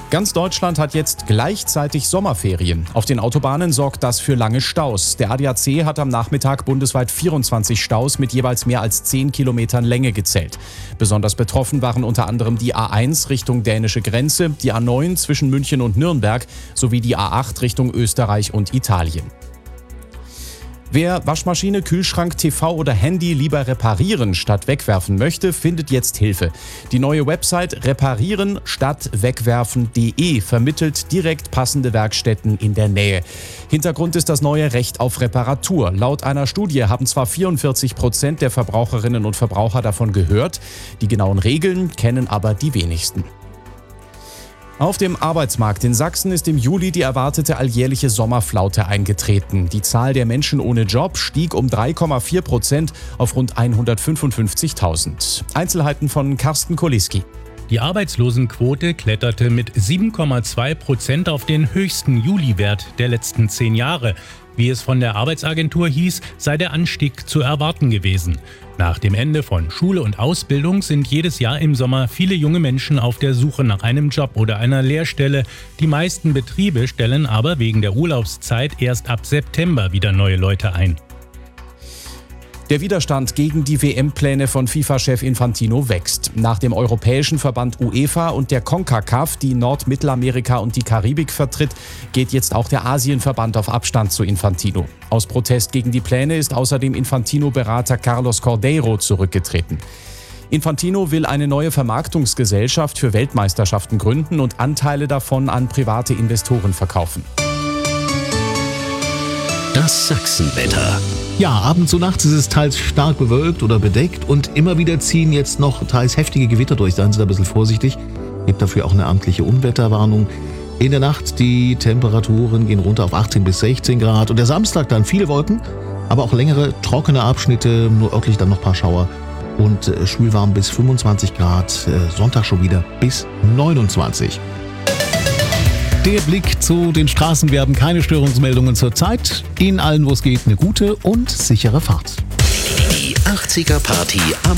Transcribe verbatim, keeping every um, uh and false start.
Ganz Deutschland hat jetzt gleichzeitig Sommerferien. Auf den Autobahnen sorgt das für lange Staus. Der A D A C hat am Nachmittag bundesweit vierundzwanzig Staus mit jeweils mehr als zehn Kilometern Länge gezählt. Besonders betroffen waren unter anderem die A eins Richtung dänische Grenze, die A neun zwischen München und Nürnberg sowie die A acht Richtung Österreich und Italien. Wer Waschmaschine, Kühlschrank, T V oder Handy lieber reparieren statt wegwerfen möchte, findet jetzt Hilfe. Die neue Website reparieren statt wegwerfen punkt de vermittelt direkt passende Werkstätten in der Nähe. Hintergrund ist das neue Recht auf Reparatur. Laut einer Studie haben zwar vierundvierzig Prozent der Verbraucherinnen und Verbraucher davon gehört, die genauen Regeln kennen aber die wenigsten. Auf dem Arbeitsmarkt in Sachsen ist im Juli die erwartete alljährliche Sommerflaute eingetreten. Die Zahl der Menschen ohne Job stieg um drei Komma vier Prozent auf rund hundertfünfundfünfzigtausend. Einzelheiten von Carsten Koliski. Die Arbeitslosenquote kletterte mit sieben Komma zwei Prozent auf den höchsten Juliwert der letzten zehn Jahre. Wie es von der Arbeitsagentur hieß, sei der Anstieg zu erwarten gewesen. Nach dem Ende von Schule und Ausbildung sind jedes Jahr im Sommer viele junge Menschen auf der Suche nach einem Job oder einer Lehrstelle. Die meisten Betriebe stellen aber wegen der Urlaubszeit erst ab September wieder neue Leute ein. Der Widerstand gegen die W M-Pläne von FIFA-Chef Infantino wächst. Nach dem europäischen Verband UEFA und der CONCACAF, die Nord-, Mittelamerika und die Karibik vertritt, geht jetzt auch der Asienverband auf Abstand zu Infantino. Aus Protest gegen die Pläne ist außerdem Infantino-Berater Carlos Cordeiro zurückgetreten. Infantino will eine neue Vermarktungsgesellschaft für Weltmeisterschaften gründen und Anteile davon an private Investoren verkaufen. Das Sachsenwetter. Ja, abends und nachts ist es teils stark bewölkt oder bedeckt und immer wieder ziehen jetzt noch teils heftige Gewitter durch. Seien Sie da ein bisschen vorsichtig. Gibt dafür auch eine amtliche Unwetterwarnung. In der Nacht die Temperaturen gehen runter auf achtzehn bis sechzehn Grad und der Samstag dann viele Wolken, aber auch längere trockene Abschnitte, nur örtlich dann noch ein paar Schauer und äh, schwülwarm bis fünfundzwanzig Grad. Äh, Sonntag schon wieder bis neunundzwanzig. Der Blick zu den Straßen. Wir haben keine Störungsmeldungen zurzeit. Ihnen allen, wo es geht, eine gute und sichere Fahrt. Die achtziger Party am